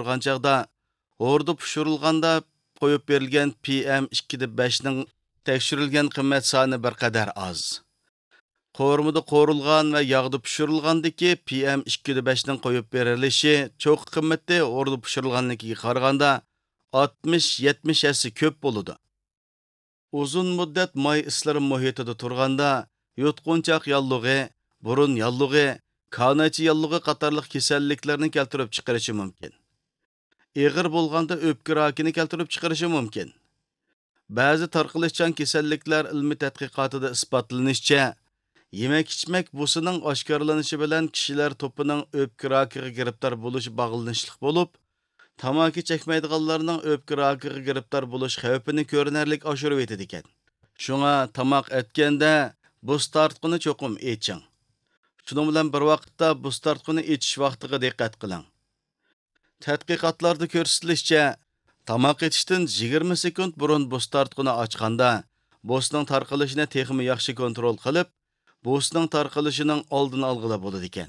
turgan chaqda, orda pişirilganda qo'yib berilgan PM2.5ning tekshirilgan qimmat soni bir qadar az. Qo'rmida qo'rilgan va yog'da pishirilgandagi PM2.5ning qo'yib berilishi cho'q qimmati orda pishirilganligiga qaraganda 60-70 esi ko'p bo'ladi. Uzun muddat may islari muhitida turganda yutqunchoq yallig'i, burun yallig'i, kanachi yallig'i qatorliq kasalliklarni keltirib chiqarishi mumkin. Ig'ir bo'lganda o'pka rakini keltirib chiqarishi mumkin. Ba'zi tarqalishchan kasalliklar ilmiy tadqiqotida isbotlanishicha, yemak-ichmak busining oshkorlanishi bilan kishilar to'pining o'pka rakiga giribtor bo'lishi bog'lanishli bo'lib, tamaki chekmaydiganlarning o'pka rakiga giribtor bo'lish xavfini ko'rinarli oshirib etadi ekan. Shunga tamoq etganda buz tortqini cho'qim eching. Shuning bilan bir vaqtda buz tortqini echish vaqtiga diqqat qiling. Tadqiqotlarda ko'rsatilishicha, tamoq etishdan 20 sekund burun buz tortqini ochganda, buzning tarqalishini texmi yaxshi kontrol qilib, buzning tarqalishining oldini olg'ila bo'ladi ekan.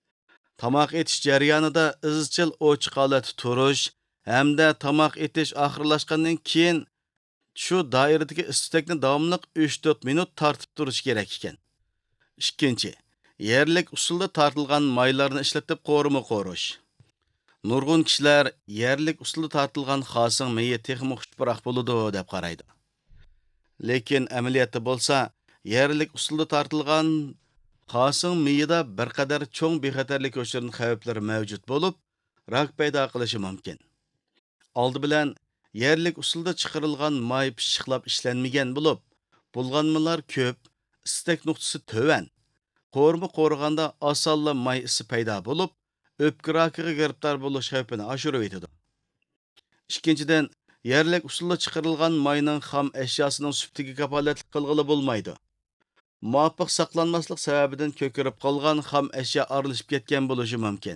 Tamoq etish jarayonida izchil ochiq holatda turish hamda tamoq etish oxirlashgandan keyin shu doiradagi istakni davomli 3-4 minut tortib turish kerak ekan. Ikkinchi, yerlik usulda tortilgan maylarni ishlatib qo'rish. Nurg'un kishilar yerlik usulda tortilgan xosing miyi texmi xushbiroq bo'ladi deb qaraydi. Lekin amaliyotda bo'lsa, yerlik usulda tortilgan xosing miyida bir qadar cho'ng bexatarlik o'chirin xavflari mavjud bo'lib, rak paydo qilishi mumkin. Oldi bilan yerlik usulda chiqarilgan may pishiqlab ishlanmagan bo'lib, bulg'anmalar ko'p, istak nuqtasi tövan. Qo'rma qo'rganda osonla may isi paydo bo'lib, o'pka rakiga giribtor bo'lish xavfini oshirib etadi. Ikkinchidan, yerlik usulda chiqarilgan mayning xam ashyosining suftiga kafolatlik qilg'ili bo'lmaydi. Muvofiq saqlanmaslik sababidan ko'kirib qolgan xam ashyo aralashib ketgan bo'lishi mumkin.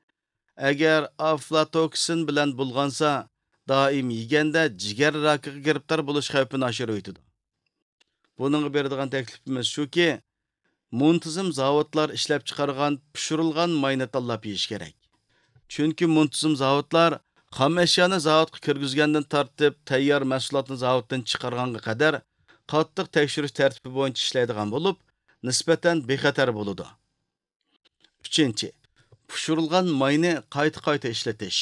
Agar aflatoksin bilan bulg'ansa, doim yeganda jigar rakiga giribtor bo'lish xavfini oshirib etadi. Buning beradigan taklifimiz shuki, muntazam zavodlar ishlab chiqargan pishirilgan mayni tanlab yeyish kerak. Chunki muntazam zavodlar xam ashyoni zavodga kirgizgandan tortib, tayyor mahsulotni zavoddan chiqarganga qadar qattiq tekshirish tartibi bo'yicha ishlaydigan bo'lib, nisbatan bexatar bo'ladi. Uchinchi, pishirilgan mayni qayta ishlatish.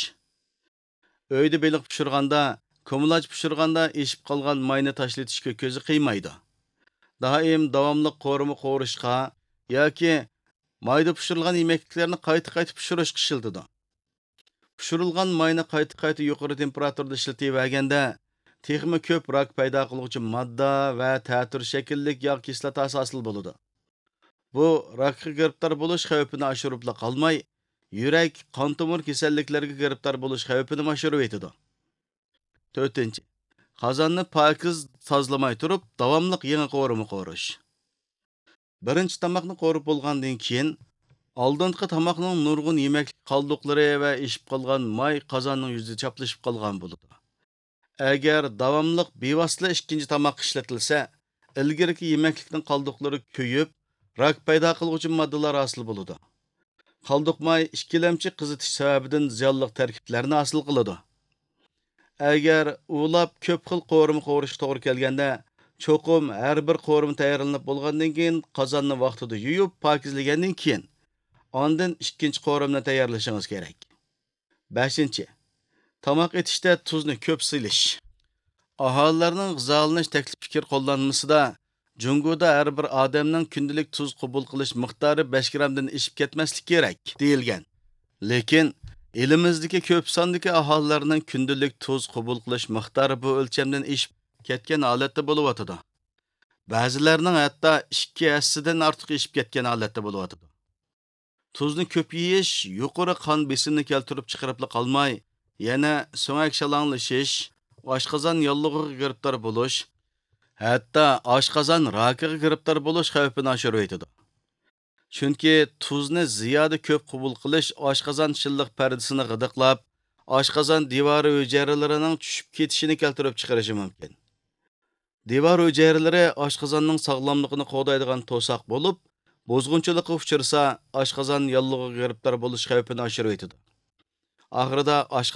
Uyda beliq pishirganda, ko'milaj pishirganda eshib qolgan mayni tashlatishga ko'zi qiymaydi. Doim davomli qo'rma qo'rishqa yoki mayda pishirilgan yemekliklarni qayta pishirishga ishlatadi. Pishirilgan mayni qayta yuqori temperaturada ishlatilganda texmi ko'p rak paydo qiluvchi modda va ta'tir shakllik yog' kislotasi hosil bo'ladi. Bu rakga giribtor bo'lish xavfini oshirib qolmay, yurak, qon tomir kasalliklariga giribtor bo'lish xavfini oshirib etadi. 4. Qozonni pokiz tozlamay turib, davomli yangi qo'rma qo'rish. Birinchi tamoqni qo'rib bo'lgandan keyin, oldingi tamoqning nurg'un yemaklik qoldiqlari va eshib qolgan may qozonning yuzida chaplashib qolgan bo'ladi. Agar davomli bevosita ikkinchi tamoq ishlatilsa, ilgirki yemaklikning qoldiqlari kuyib, rak paydo qiluvchi moddalar hosil bo'ladi. Qoldiq may ikkilamchi qizitish sababidan ziyonli tarkiblarni hosil qiladi. Agar ulab ko'p xil qo'rma qo'rish to'g'ri kelganda, cho'qim har bir qo'rma tayyorlanib bo'lgandan keyin qozonni vaqtida yuvib, pokizlagandan keyin ondan ikkinchi qo'rmani tayyorlashingiz kerak. 5. Tamoq etishda tuzni ko'p silish. Aholilarning g'izolanish taklif fikr qo'llanmasida Jungoda har bir odamning kundalik tuz qabul qilish miqdori 5 gramdan oshib ketmaslik kerak deyilgan. Lekin elimizdagi ko'p sondagi aholilarning kundalik tuz qabul qilish miqdori bu o'lchamdan oshib ketgan holatda bo'layotdi. Ba'zilarning hatto 2 hassadan ortiq oshib ketgan holatda bo'layotdi. Tuzni ko'p yeyish yuqori qon besimini keltirib chiqarib qolmay, yana so'ngak shalanglashish, oshqozon yollig'iga giribtor bo'lish, hatto oshqozon rakiga giribtor bo'lish xavfini oshirib etadi. Chunki tuzni ziyoda ko'p qabul qilish oshqozon shilliq pardasini g'idiqlab, oshqozon devori hujayralarining tushib ketishini keltirib chiqarishi mumkin. Devor hujayralari oshqozonning sog'lomligini qo'daydigan to'saq bo'lib, bozg'unchilikqa uchirsa, oshqozon yollig'iga giribtor bo'lish xavfini oshirib etadi. Oxirida